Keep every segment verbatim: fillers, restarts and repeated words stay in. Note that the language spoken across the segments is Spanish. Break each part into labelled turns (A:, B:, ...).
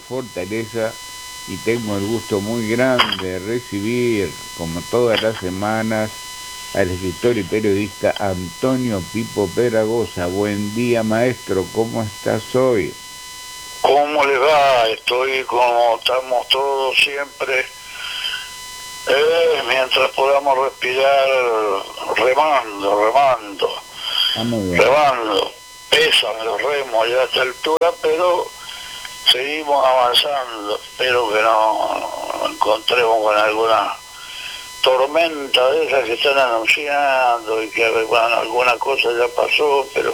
A: Fortaleza y tengo el gusto muy grande de recibir, como todas las semanas, al escritor y periodista Antonio Pipo Peragosa. Buen día, maestro, ¿cómo estás hoy?
B: ¿Cómo le va? Estoy como estamos todos siempre, eh, mientras podamos respirar, remando, remando,
A: Ah, muy bien.
B: remando. Pesan los remos ya a esta altura, pero seguimos avanzando. Espero que no nos encontremos con alguna tormenta de esas que están anunciando y que, bueno, alguna cosa ya pasó, pero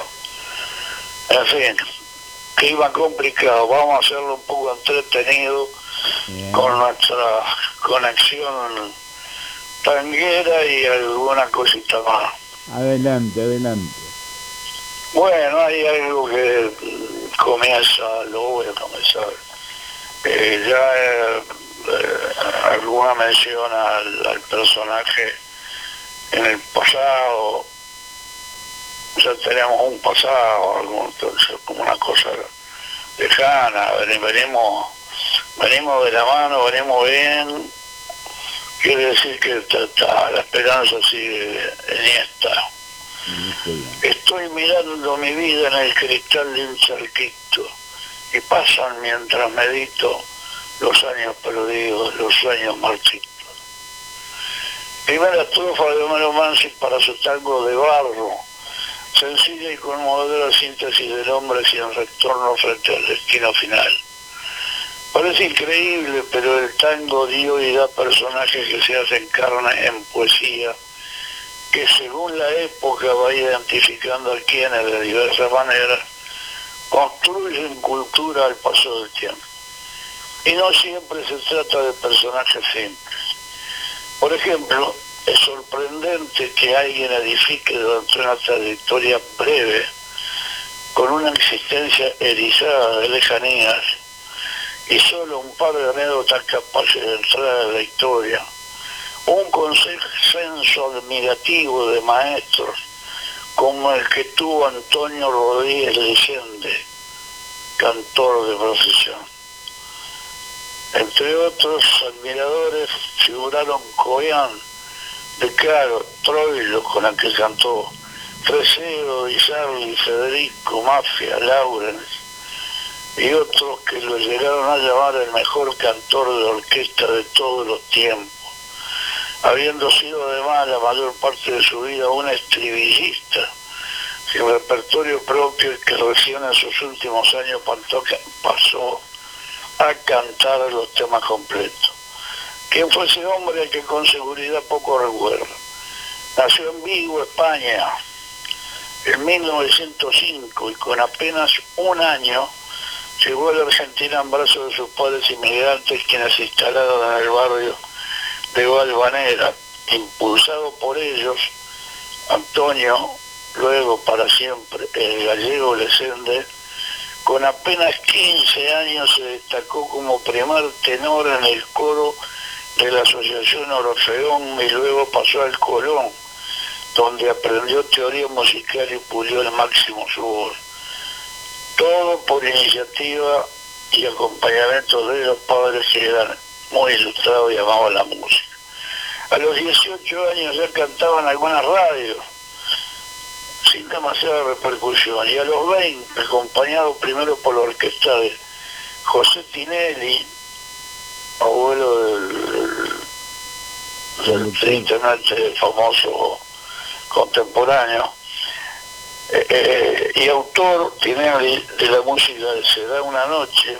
B: en fin, clima complicado. Vamos a hacerlo un poco entretenido
A: Bien.
B: con nuestra conexión tanguera y alguna cosita más.
A: Adelante, adelante.
B: Bueno, hay algo que comienza, lo voy a comenzar. Eh, ya eh, eh, alguna mención al, al personaje en el pasado. Ya tenemos un pasado, algún, entonces, como una cosa lejana. Venimos, venimos de la mano, venimos bien. Quiere decir que ta, ta, la esperanza sigue en esta. Estoy mirando mi vida en el cristal de un charquito y pasan mientras medito los años perdidos, los sueños marchitos. Primera estrofa de Homero Mansi para su tango de barro, sencilla y conmovedora síntesis del hombre sin retorno frente al destino final. Parece increíble, pero el tango dio y da personajes que se hacen carne en poesía, que según la época va identificando a quienes de diversas maneras construyen cultura al paso del tiempo. Y no siempre se trata de personajes simples. Por ejemplo, es sorprendente que alguien edifique durante una trayectoria breve, con una existencia erizada de lejanías, y solo un par de anécdotas capaces de entrar a la historia, un consenso admirativo de maestros como el que tuvo Antonio Rodríguez Leyende, cantor de profesión. Entre otros admiradores figuraron Coyán, De Caro, Troilo, con la que cantó, Fresedo, Di Sarli, Federico, Mafia, Laurens, y otros que lo llegaron a llamar el mejor cantor de orquesta de todos los tiempos, habiendo sido además la mayor parte de su vida un estribillista, sin repertorio propio y que recién en sus últimos años pasó a cantar los temas completos. ¿Quién fue ese hombre que con seguridad poco recuerda? Nació en Vigo, España, en mil novecientos cinco, y con apenas un año llegó a la Argentina en brazos de sus padres inmigrantes, quienes se instalaron en el barrio de Valvanera. Impulsado por ellos, Antonio, luego para siempre el gallego Leyende, con apenas quince años se destacó como primer tenor en el coro de la Asociación Orfeón y luego pasó al Colón, donde aprendió teoría musical y pulió al máximo su voz. Todo por iniciativa y acompañamiento de los padres, que eran muy ilustrados y amaban la música. A los dieciocho años ya cantaban algunas radios, sin demasiada repercusión, y a los veinte, acompañado primero por la orquesta de José Tinelli, abuelo del, del tristemente famoso contemporáneo, eh, eh, y autor Tinelli de la música de Se da una noche,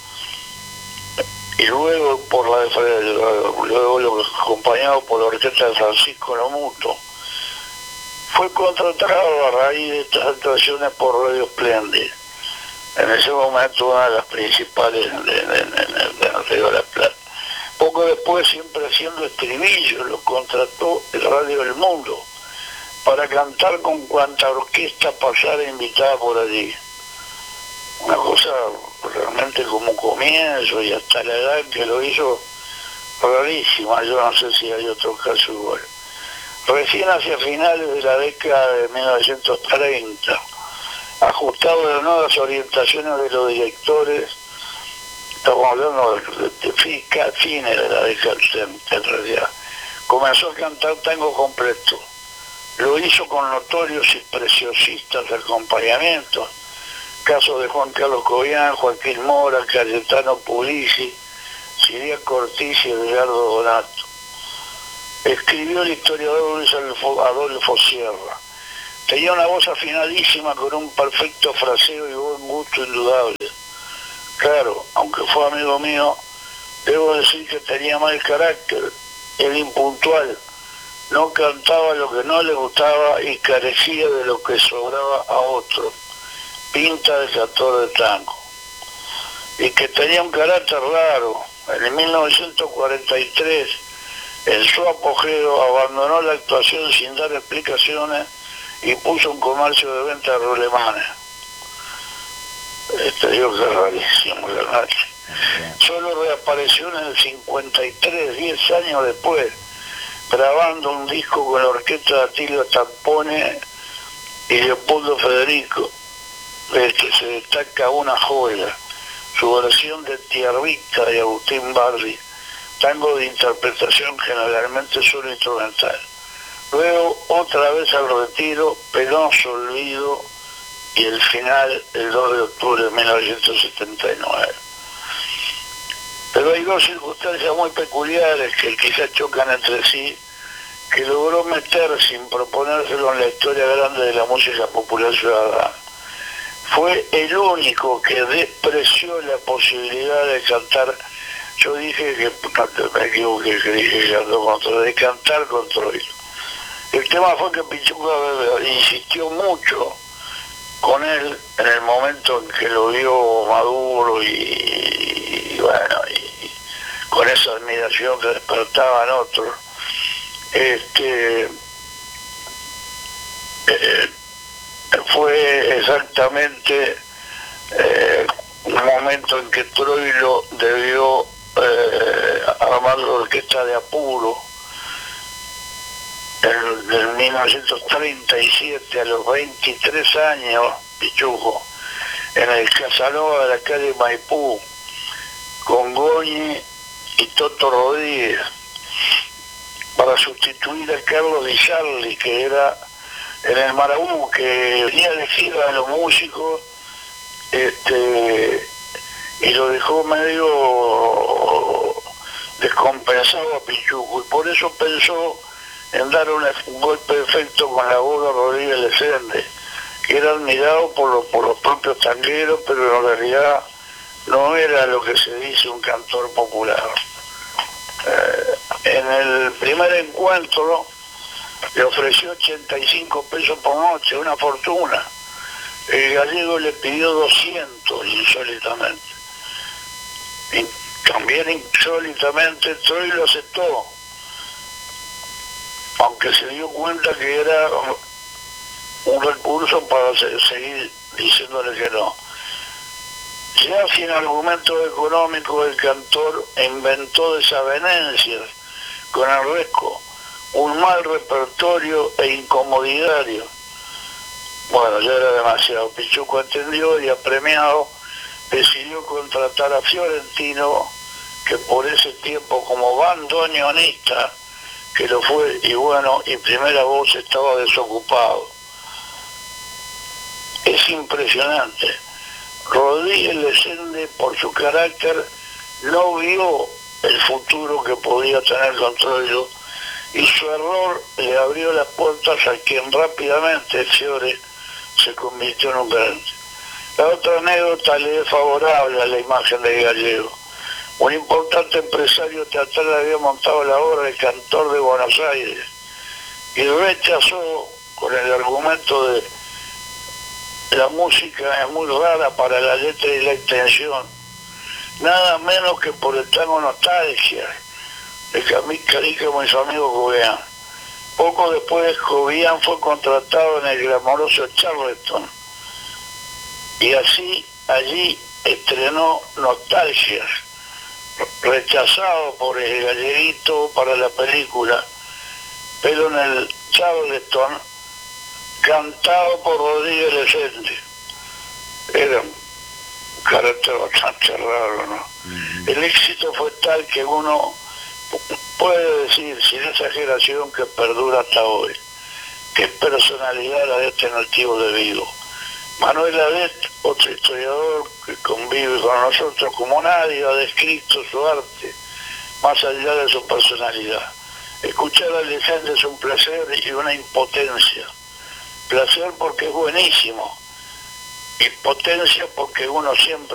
B: y luego por la de, luego lo acompañado por la orquesta de Francisco Lomuto. Fue contratado a raíz de estas actuaciones por Radio Splendid, en ese momento una de las principales de, de, de, de, de Río de la Plata. Poco después, siempre haciendo estribillos, lo contrató el Radio del Mundo para cantar con cuanta orquesta pasara invitada por allí. Una cosa realmente como comienzo, y hasta la edad que lo hizo, rarísima. Yo no sé si hay otro caso igual. Recién hacia finales de la década de mil novecientos treinta, ajustado a las nuevas orientaciones de los directores, estamos hablando de, de, de fines de la década del setenta en realidad. Comenzó a cantar tango completo. Lo hizo con notorios y preciosistas acompañamientos. Casos de Juan Carlos Cobian, Joaquín Mora, Cayetano Puglisi, Siria Cortiz y Edgardo Donato. Escribió el historiador Luis Adolfo Sierra. Tenía una voz afinadísima con un perfecto fraseo y buen gusto indudable. Claro, aunque fue amigo mío, debo decir que tenía mal carácter, era impuntual, no cantaba lo que no le gustaba y carecía de lo que sobraba a otros. Pinta de cantor de tango. Y que tenía un carácter raro. En mil novecientos cuarenta y tres, en su apogeo, abandonó la actuación sin dar explicaciones y puso un comercio de venta de rolemanes. Este digo que es rarísimo, ¿verdad? Solo reapareció en el cincuenta y tres, diez años después, grabando un disco con la orquesta de Atilio Tampone y Leopoldo Federico. Este se destaca una joya, su versión de Tierrita de Agustín Bardi, tango de interpretación generalmente solo instrumental. Luego, otra vez al retiro, penoso olvido, y el final el dos de octubre de mil novecientos setenta y nueve. Pero hay dos circunstancias muy peculiares que quizás chocan entre sí, que logró meter sin proponérselo en la historia grande de la música popular ciudadana. Fue el único que despreció la posibilidad de cantar, yo dije que, no me equivoqué, que dije que cantó con Troilo, de cantar con Troilo. El tema fue que Pichuca insistió mucho con él en el momento en que lo vio maduro y, y bueno, y con esa admiración que despertaban otros. Este, eh, fue exactamente eh, un momento en que Troilo debió eh, armar la orquesta de Apuro en, en mil novecientos treinta y siete, a los veintitrés años, Pichuco, en el Casanova de la calle Maipú, con Goñi y Toto Rodríguez, para sustituir a Carlos Di Sarli, que era en el Marabú, que venía de gira a los músicos, este, y lo dejó medio descompensado a Pichuco, y por eso pensó en dar una, un golpe de efecto con la voz de Rodríguez Lesende, que era admirado por los, por los propios tangueros, pero en realidad no era lo que se dice un cantor popular. Eh, en el primer encuentro le ofreció ochenta y cinco pesos por noche, una fortuna. El gallego le pidió doscientos, insólitamente. Y también insólitamente Troilo aceptó, aunque se dio cuenta que era un recurso para seguir diciéndole que no. Ya sin argumentos económicos, el cantor inventó desavenencias con el Resco, un mal repertorio e incomodidario. Bueno, ya era demasiado. Pichuco entendió y, apremiado, decidió contratar a Fiorentino, que por ese tiempo, como bandoneonista, que lo fue, y bueno, y primera voz, estaba desocupado. Es impresionante. Rodríguez Lesende, por su carácter, no vio el futuro que podía tener con Troilo, y su error le abrió las puertas a quien rápidamente Fiore se convirtió en un grande. La otra anécdota le es favorable a la imagen del gallego. Un importante empresario teatral había montado la obra El Cantor de Buenos Aires y rechazó con el argumento de la música es muy rara para la letra y la intención, nada menos que por el tango Nostalgia de Camille Carícamo y su amigo Cobian. Poco después, Cobian fue contratado en el glamoroso Charleston y así allí estrenó Nostalgia, rechazado por el galleguito para la película, pero en el Charleston cantado por Rodríguez Lesende. Era un carácter bastante raro, ¿no? Uh-huh. El éxito fue tal que uno puede decir, sin exageración, que perdura hasta hoy. Qué personalidad la de este nativo de Vigo. Manuel Adet, otro historiador que convive con nosotros como nadie, ha descrito su arte, más allá de su personalidad. Escuchar a Alejandro es un placer y una impotencia. Placer porque es buenísimo, impotencia porque uno siempre